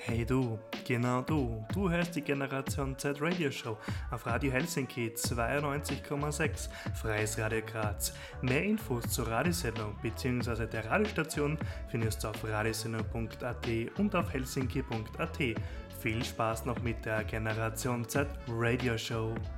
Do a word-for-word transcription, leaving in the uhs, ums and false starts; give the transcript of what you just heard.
Hey du, genau du, du hörst die Generation Z Radio Show auf Radio Helsinki zweiundneunzig Komma sechs, Freies Radio Graz. Mehr Infos zur Radiosendung bzw. der Radiostation findest du auf radiosendung punkt a t und auf helsinki punkt a t. Viel Spaß noch mit der Generation Z Radio Show.